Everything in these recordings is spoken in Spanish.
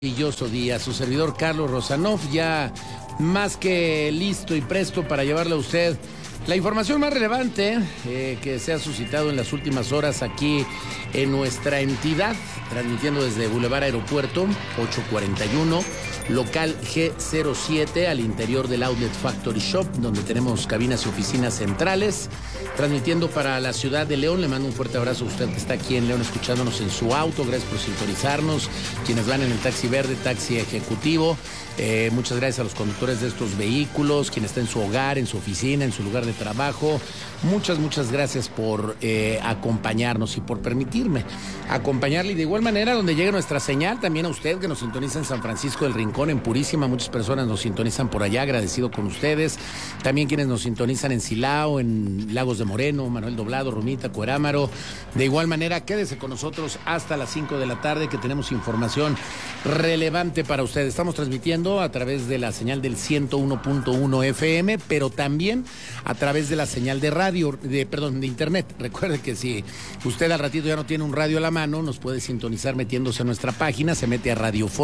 Maravilloso día, su servidor Carlos Rosanov, ya más que listo y presto para llevarle a usted la información más relevante que se ha suscitado en las últimas horas aquí en nuestra entidad, transmitiendo desde Boulevard Aeropuerto 841, local G07, al interior del Outlet Factory Shop, donde tenemos cabinas y oficinas centrales, transmitiendo para la ciudad de León. Le mando un fuerte abrazo a usted que está aquí en León escuchándonos en su auto. Gracias por sintonizarnos, quienes van en el taxi verde, taxi ejecutivo. Muchas gracias a los conductores de estos vehículos, quien está en su hogar, en su oficina, en su lugar de trabajo. Muchas gracias por acompañarnos y por permitirme acompañarle. Y de igual manera, donde llegue nuestra señal, también a usted que nos sintoniza en San Francisco del Rincón, en Purísima. Muchas personas nos sintonizan por allá, agradecido con ustedes. También quienes nos sintonizan en Silao, en Lagos de Moreno, Manuel Doblado, Romita, Cuerámaro. De igual manera, quédese con nosotros hasta las 5 de la tarde, que tenemos información relevante para ustedes. Estamos transmitiendo a través de la señal del 101.1 FM, pero también a través de la señal de radio, de internet. Recuerde que si usted al ratito ya no tiene un radio a la mano, nos puede sintonizar metiéndose a nuestra página. Se mete a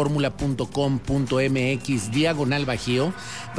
radioformula.com.mx/Bajío,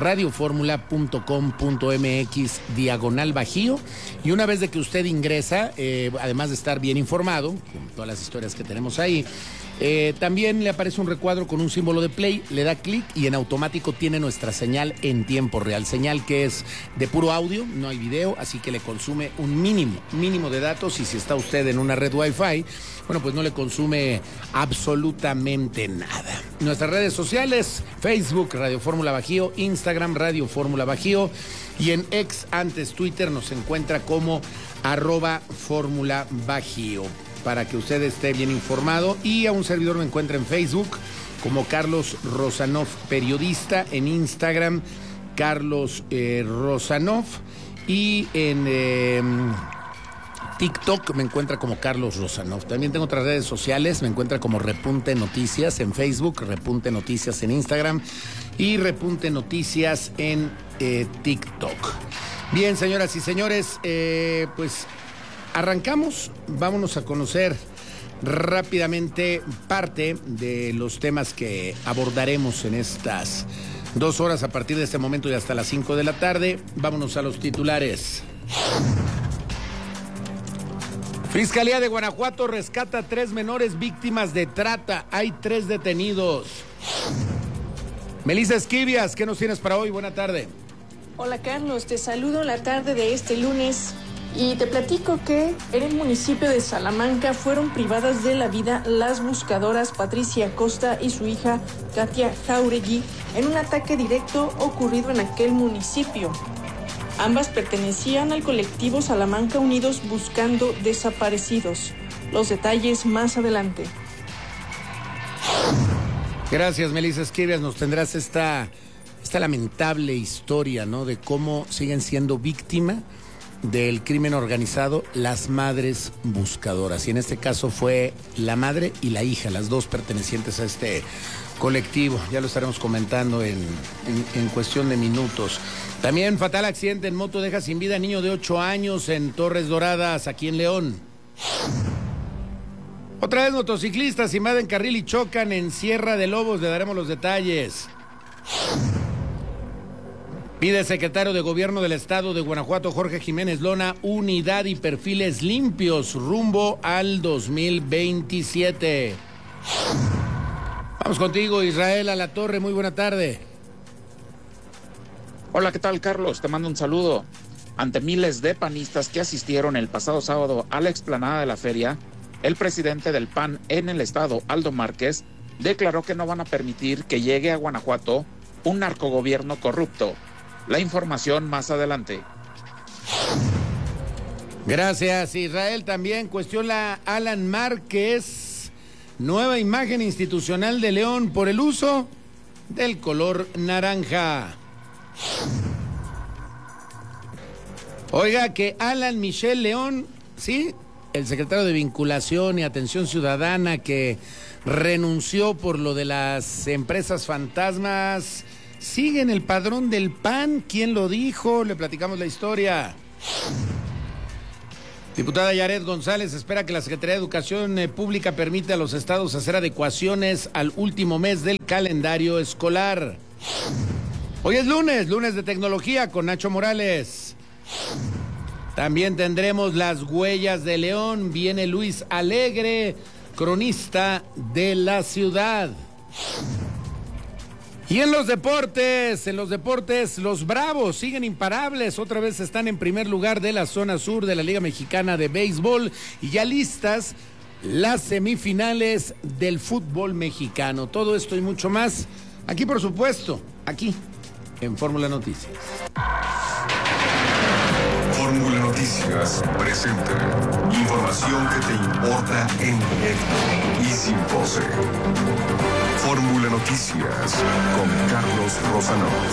radioformula.com.mx/Bajío, y una vez de que usted ingresa, además de estar bien informado con todas las historias que tenemos ahí, también le aparece un recuadro con un símbolo de play, le da clic y en automático tiene nuestra señal en tiempo real, señal que es de puro audio, no hay video, así que le consume un mínimo de datos, y si está usted en una red Wi-Fi, bueno, pues no le consume absolutamente nada. Nuestras redes sociales: Facebook, Radio Fórmula Bajío; Instagram, Radio Fórmula Bajío; y en X, antes Twitter, nos encuentra como @Fórmula Bajío, para que usted esté bien informado. Y a un servidor me encuentra en Facebook como Carlos Rosanov Periodista, en Instagram Carlos Rosanov, y en TikTok me encuentra como Carlos Rosanov. También tengo otras redes sociales, me encuentra como Repunte Noticias en Facebook, Repunte Noticias en Instagram y Repunte Noticias en TikTok. Bien, señoras y señores, pues arrancamos. Vámonos a conocer rápidamente parte de los temas que abordaremos en estas 2 horas a partir de este momento y hasta las 5 de la tarde. Vámonos a los titulares. Fiscalía de Guanajuato rescata 3 menores víctimas de trata. Hay 3 detenidos. Melissa Esquivias, ¿qué nos tienes para hoy? Buena tarde. Hola Carlos, te saludo en la tarde de este lunes y te platico que en el municipio de Salamanca fueron privadas de la vida las buscadoras Patricia Costa y su hija Katia Jauregui en un ataque directo ocurrido en aquel municipio. Ambas pertenecían al colectivo Salamanca Unidos Buscando Desaparecidos. Los detalles más adelante. Gracias, Melissa Esquivias. Nos tendrás esta lamentable historia, ¿no?, de cómo siguen siendo víctima del crimen organizado las madres buscadoras. Y en este caso fue la madre y la hija, las dos pertenecientes a este colectivo. Ya lo estaremos comentando en cuestión de minutos. También fatal accidente en moto deja sin vida a niño de 8 años en Torres Doradas, aquí en León. Otra vez motociclistas invaden carril y chocan en Sierra de Lobos. Le daremos los detalles. Pide secretario de Gobierno del Estado de Guanajuato, Jorge Jiménez Lona, unidad y perfiles limpios rumbo al 2027. Vamos contigo, Israel Alatorre. Muy buena tarde. Hola, ¿qué tal, Carlos? Te mando un saludo. Ante miles de panistas que asistieron el pasado sábado a la explanada de la feria, el presidente del PAN en el estado, Aldo Márquez, declaró que no van a permitir que llegue a Guanajuato un narcogobierno corrupto. La información más adelante. Gracias, Israel. También cuestiona Alan Márquez nueva imagen institucional de León por el uso del color naranja. Oiga, que Alan Michel León, sí, el secretario de Vinculación y Atención Ciudadana, que renunció por lo de las empresas fantasmas, sigue en el padrón del PAN. ¿Quién lo dijo? Le platicamos la historia. Diputada Yaret González espera que la Secretaría de Educación Pública permita a los estados hacer adecuaciones al último mes del calendario escolar. Hoy es lunes de tecnología con Nacho Morales. También tendremos las huellas de León. Viene Luis Alegre, cronista de la ciudad. Y en los deportes, los Bravos siguen imparables. Otra vez están en primer lugar de la zona sur de la Liga Mexicana de Béisbol y ya listas las semifinales del fútbol mexicano. Todo esto y mucho más, aquí por supuesto, aquí en Fórmula Noticias. Fórmula Noticias presenta información que te importa en directo y sin pose. Fórmula Noticias con Carlos Rosanov.